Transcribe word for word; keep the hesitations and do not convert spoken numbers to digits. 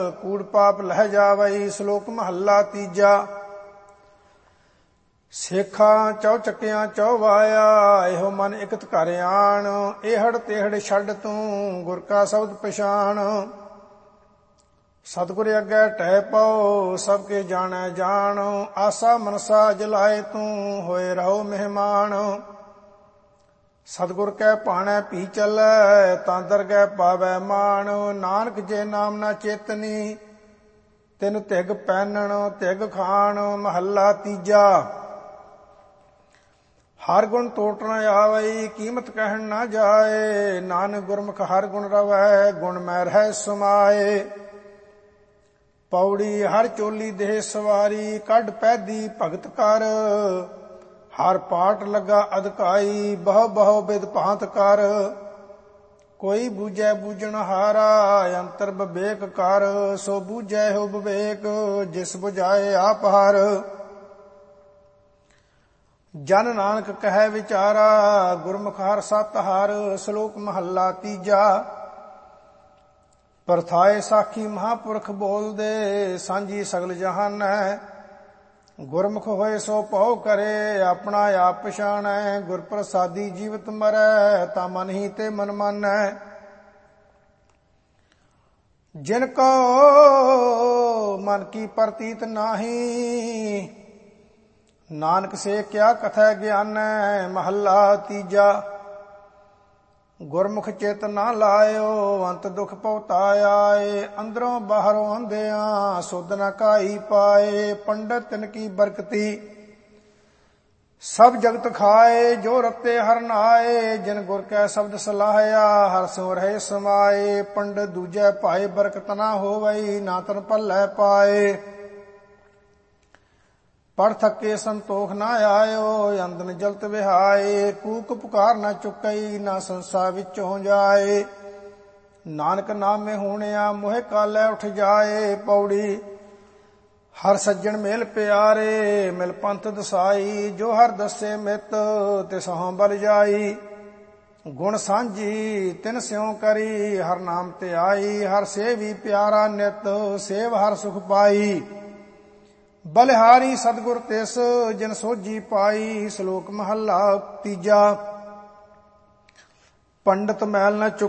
ਕੂੜ ਪਾਪ ਲਹਿ ਜਾਵਈ। ਸ਼ਲੋਕ ਮਹੱਲਾ ਤੀਜਾ। ਸੇਖਾਂ ਚੌ ਚੱਕਿਆਂ ਚੌ ਵਾਇਆ, ਇਹੋ ਮਨ ਇਕਤ ਘਰ ਆਣ। ਇਹੜ ਤੇਹੜ ਛੱਡ ਤੂੰ, ਗੁਰ ਕਾ ਸ਼ਬਦ ਪਛਾਣ। ਸਤਿਗੁਰ ਅੱਗੇ ਟਹਿ ਪਾਓ, ਸਭ ਕੇ ਜਾਣੈ ਜਾਣ। ਆਸਾ ਮਨਸਾ ਜਲਾਏ ਤੂੰ, ਹੋਏ ਰਹੋ ਮਹਿਮਾਨ। ਸਤਿਗੁਰ ਕੈ ਭਾਣੈ ਪੀ ਚੱਲੈ, ਤਾਂ ਦਰਗਹਿ ਪਾਵੈ ਮਾਣ। ਨਾਨਕ ਜੇ ਨਾਮ ਨਾ ਚੇਤਨੀ, ਤਿਨ ਧਿਗ ਪੈਨਣ ਧਿਗ ਖਾਣ। ਮਹੱਲਾ ਤੀਜਾ। ਹਰ ਗੁਣ ਟੋਟ ਨ ਆਵਈ, ਕੀਮਤ ਕਹਿਣ ਨਾ ਜਾਏ। ਨਾਨਕ ਗੁਰਮੁਖ ਹਰ ਗੁਣ ਰਵੈ, ਗੁਣ ਮੈ ਰਹਿ ਸਮਾਏ। ਪੌੜੀ ਹਰ ਚੋਲੀ ਦੇਹ ਸਵਾਰੀ, ਕੱਢ ਪੈਦੀ ਭਗਤ ਕਰ। ਹਰ ਪਾਟ ਲੱਗਾ ਅਧਿਕਾਈ, ਬਹੁ ਬਹੁ ਬਿਦ ਭਾਂਤ ਕਰ। ਕੋਈ ਬੂਝੈ ਬੂਝਣ ਹਾਰਾ, ਅੰਤਰ ਵਿਵੇਕ ਕਰ। ਸੋ ਬੂਝੈ ਹੋ ਵਿਵੇਕ, ਜਿਸ ਬੁਝਾਏ ਆਪ ਹਰ। ਜਨ ਨਾਨਕ ਕਹੈ ਵਿਚਾਰਾ, ਗੁਰਮੁਖ ਹਰਿ ਸਤਿ ਹਰਿ। ਸ਼ਲੋਕ ਮਹੱਲਾ ਤੀਜਾ। ਪਰਥਾਏ ਸਾਖੀ ਮਹਾਂਪੁਰਖ ਬੋਲਦੇ, ਸਾਂਝੀ ਸਗਲ ਜਹਾਨੈ। ਗੁਰਮੁਖ ਹੋਏ ਸੋ ਭਉ ਕਰੇ, ਆਪਣਾ ਆਪ ਪਛਾਣੈ। ਗੁਰ ਪ੍ਰਸਾਦੀ ਜੀਵਤ ਮਰੈ, ਤਾਂ ਮਨ ਹੀ ਤੇ ਮਨ ਮਾਨੈ। ਜਿਨ ਕੋ ਮਨ ਕੀ ਪ੍ਰਤੀਤ ਨਾਹੀ, ਨਾਨਕ ਸੇ ਕਿਆ ਕਥੈ ਗਿਆਨੈ। ਮਹੱਲਾ ਤੀਜਾ। ਗੁਰਮੁਖ ਚਿਤ ਨਾ ਲਾਇਓ, ਅੰਤ ਦੁਖ ਭਉਤਾਏ। ਅੰਦਰੋਂ ਬਾਹਰੋਂ ਅੰਧਿਆਂ, ਸੁਧ ਨ ਕਾਈ ਪਾਏ। ਪੰਡਤ ਤਿਨ ਕੀ ਬਰਕਤੀ, ਸਭ ਜਗਤ ਖਾਏ। ਜੋ ਰਤੇ ਹਰਿ ਨਾਏ, ਜਿਨ ਗੁਰ ਕੈ ਸ਼ਬਦ ਸਲਾਹਿਆ। ਹਰਿ ਸਿਉ ਰਹੇ ਸਮਾਏ। ਪੰਡਤ ਦੂਜੈ ਭਾਏ, ਬਰਕਤ ਨਾ ਹੋਵਈ। ਨਾ ਤਨ ਭੱਲੇ ਪਾਏ। ਪੜ ਥਕੇ ਸੰਤੋਖ ਨਾ ਆਇਓ, ਅੰਦਨ ਜਲਤ ਵਿਹਾਏ। ਕੂਕ ਪੁਕਾਰ ਨਾ ਚੁੱਕਈ, ਨਾ ਸੰਸਾ ਵਿੱਚੋਂ ਜਾਏ। ਨਾਨਕ ਨਾਮੇ ਹੋਣਿਆ, ਮੋਹਿ ਕਾਲੇ ਉਠ ਜਾਏ। ਪੌੜੀ ਹਰ ਸੱਜਣ ਮੇਲ ਪਿਆਰੇ, ਮਿਲ ਪੰਥ ਦਸਾਈ। ਜੋ ਹਰ ਦੱਸੇ ਮਿਤ, ਤਿਸਹੁ ਬਲ ਜਾਈ। ਗੁਣ ਸਾਂਝੀ ਤਿਨ ਸਿਉ ਕਰੀ, ਹਰ ਨਾਮ ਤੇ ਆਈ। ਹਰ ਸੇਵੀ ਪਿਆਰਾ ਨਿਤ, ਸੇਵ ਹਰ ਸੁਖ ਪਾਈ। ਬਲਿਹਾਰੀ ਸਤਿਗੁਰ ਤਿਸ, ਜਿਨ ਸੋਝੀ ਪਾਈ। ਸ਼ਲੋਕ ਮਹੱਲਾ ਤੀਜਾ। ਪੰਡਤ ਮੈਲ ਨ ਚੁੱਕ